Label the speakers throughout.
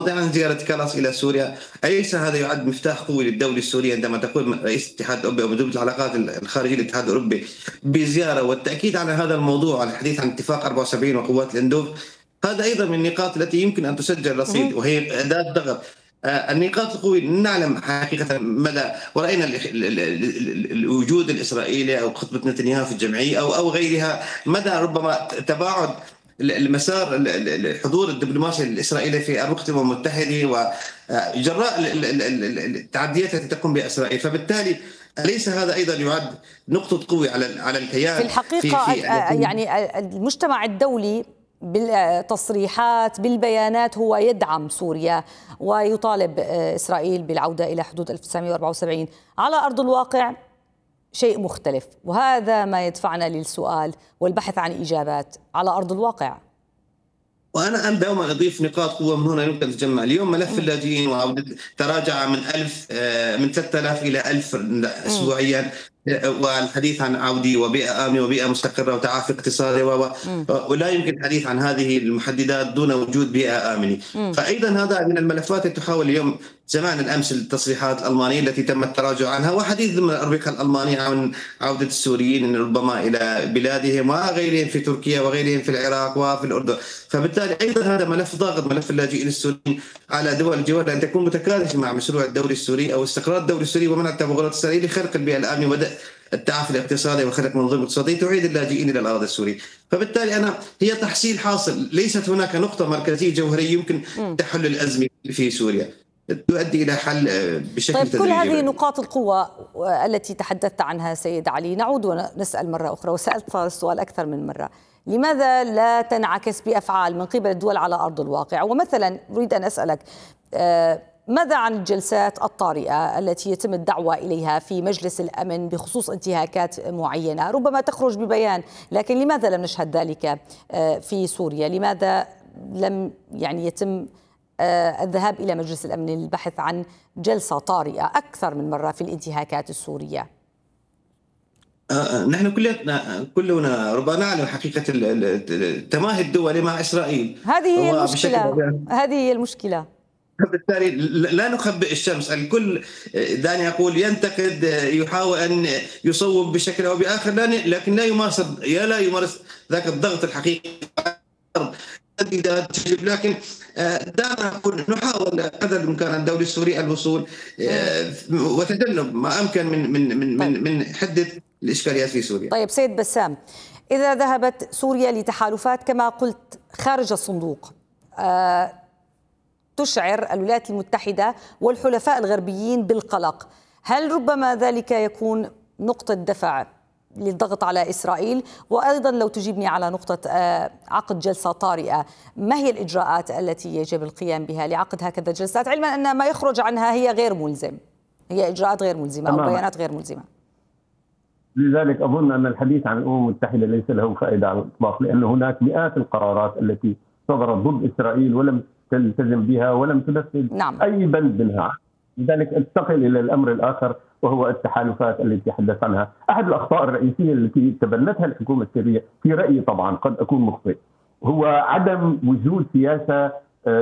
Speaker 1: عن زيارة كالاس إلى سوريا، أليس هذا يعد مفتاح قوي للدولة السورية عندما تقول رئيس الاتحاد الأوروبي أو مندوب العلاقات الخارجية للاتحاد الأوروبي بزيارة والتأكيد على هذا الموضوع، على الحديث عن اتفاق 74 وقوات الاندوف؟ هذا أيضا من النقاط التي يمكن أن تسجل رصيد وهي أداة ضغط. النقاط القوية نعلم حقيقة مدى، ورأينا الوجود الإسرائيلي أو خطبة نتنياهو في الجمعية أو غيرها، مدى ربما تباعد المسار الحضور الدبلوماسي الإسرائيلي في الوقت الأمم المتحدة وجراء التعديات التي تقوم بها إسرائيل. فبالتالي أليس هذا أيضا يعد نقطة قوة على الكيان؟
Speaker 2: في الحقيقة يعني المجتمع الدولي بالتصريحات بالبيانات هو يدعم سوريا ويطالب إسرائيل بالعودة إلى حدود 1974. على أرض الواقع شيء مختلف، وهذا ما يدفعنا للسؤال والبحث عن إجابات على أرض الواقع.
Speaker 1: وأنا دوما أضيف نقاط قوة من هنا يمكن تجمع. اليوم ملف اللاجئين وعودة تراجع من 3000 إلى 1000 أسبوعيا، والحديث عن عودة وبيئة آمنة وبيئة مستقرة وتعافي اقتصادي ولا يمكن الحديث عن هذه المحددات دون وجود بيئة آمنة. فأيضا هذا من الملفات التي تحاول اليوم زمان الأمس التصريحات الألمانية التي تم التراجع عنها، وحديث ضمن الأربكة الألمانية عن عودة السوريين ربما إلى بلادهم وغيرهم في تركيا وغيرهم في العراق وفي الأردن. فبالتالي أيضا هذا ملف ضاغط، ملف اللاجئين السوريين على دول الجوار أن تكون متكاتفة مع مشروع الدولة السوري أو استقرار الدولة السورية ومنع التمغرات الإسرائيلية لخلق البيئة الآمنة وبدء التعافي الاقتصادي وخلق منظومة اقتصادية تعيد اللاجئين إلى الأراضي السورية. فبالتالي هي تحصيل حاصل، ليست هناك نقطة مركزية جوهرية يمكن تحل الأزمة في سوريا تؤدي إلى حل بشكل
Speaker 2: طيب
Speaker 1: تدريجي.
Speaker 2: كل هذه نقاط القوة التي تحدثت عنها سيد علي، نعود ونسأل مرة أخرى، وسألت السؤال أكثر من مرة، لماذا لا تنعكس بأفعال من قبل الدول على أرض الواقع؟ ومثلا أريد أن أسألك ماذا عن الجلسات الطارئة التي يتم الدعوة إليها في مجلس الأمن بخصوص انتهاكات معينة؟ ربما تخرج ببيان، لكن لماذا لم نشهد ذلك في سوريا؟ لماذا لم يتم الذهاب إلى مجلس الأمن للبحث عن جلسة طارئة أكثر من مرة في الانتهاكات السورية؟
Speaker 1: نحن كلنا ربما نعلم حقيقة تماهي الدول مع إسرائيل.
Speaker 2: هذه هي المشكلة، هذه هي المشكلة.
Speaker 1: بالتالي لا نخبئ الشمس، الكل دعني أقول ينتقد، يحاول أن يصوب بشكل أو بآخر، لكن لا يمارس ذاك الضغط الحقيقي. لكن دعنا نحاول قدر الإمكان الدولة السورية الوصول وتجنب ما أمكن من حدة الإشكاليات في سوريا.
Speaker 2: طيب سيد بسام، إذا ذهبت سوريا لتحالفات كما قلت خارج الصندوق تشعر الولايات المتحدة والحلفاء الغربيين بالقلق، هل ربما ذلك يكون نقطة دفع للضغط على إسرائيل؟ وأيضا لو تجيبني على نقطة عقد جلسة طارئة، ما هي الإجراءات التي يجب القيام بها لعقد هكذا جلسات، علما أن ما يخرج عنها هي غير ملزم، هي إجراءات غير ملزمة أو بيانات غير ملزمة؟
Speaker 3: لذلك أظن أن الحديث عن الأمم المتحدة ليس له فائدة على الإطلاق، لأن هناك مئات القرارات التي صدرت ضد إسرائيل ولم تلتزم بها ولم تنفذ أي بند منها. لذلك انتقل إلى الأمر الآخر وهو التحالفات التي تحدث عنها. أحد الأخطاء الرئيسية التي تبنتها الحكومة السورية في رأيي، طبعا قد أكون مخطئ، هو عدم وجود سياسة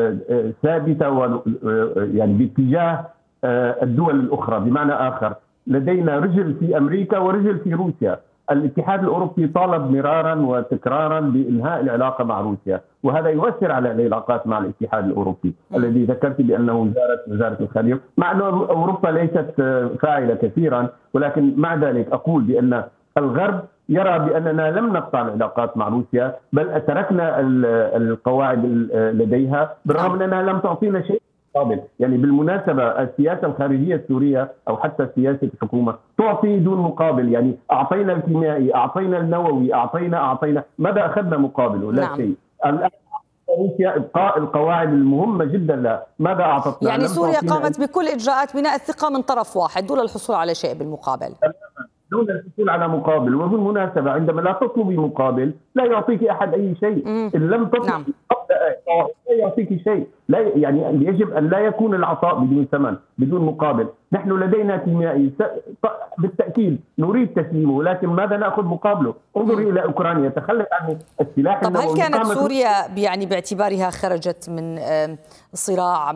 Speaker 3: ثابتة يعني باتجاه الدول الأخرى. بمعنى آخر، لدينا رجل في أمريكا ورجل في روسيا. الاتحاد الأوروبي طالب مرارا وتكرارا بإنهاء العلاقة مع روسيا، وهذا يؤثر على العلاقات مع الاتحاد الأوروبي الذي ذكرت بأنه وزارة الخارجية، مع أن أوروبا ليست فاعلة كثيرا، ولكن مع ذلك أقول بأن الغرب يرى بأننا لم نقطع العلاقات مع روسيا، بل تركنا القواعد لديها بالرغم أنها لم تعطينا شيء مقابل. يعني بالمناسبة السياسة الخارجية السورية أو حتى سياسة الحكومة تعطي دون مقابل، يعني أعطينا الكيميائي، أعطينا النووي، أعطينا ماذا أخذنا مقابله؟ لا شيء. الآن روسيا إبقاء القواعد المهمة جدا لا، ماذا أعطتنا؟
Speaker 2: يعني سوريا قامت بكل إجراءات بناء الثقة من طرف واحد دون الحصول على شيء بالمقابل.
Speaker 3: دون الحصول على مقابل. وبالمناسبة عندما لا تطلبي مقابل لا يعطيك أحد أي شيء. إن لم تطلبي لا يعطيك شيء. لا يعني يجب أن لا يكون العطاء بدون ثمن بدون مقابل. نحن لدينا كيميائي بالتأكيد نريد تسليمه، لكن ماذا نأخذ مقابله؟ انظري إلى أوكرانيا، تخلت عن السلاح
Speaker 2: النووي. طب هل كانت سوريا يعني باعتبارها خرجت من صراع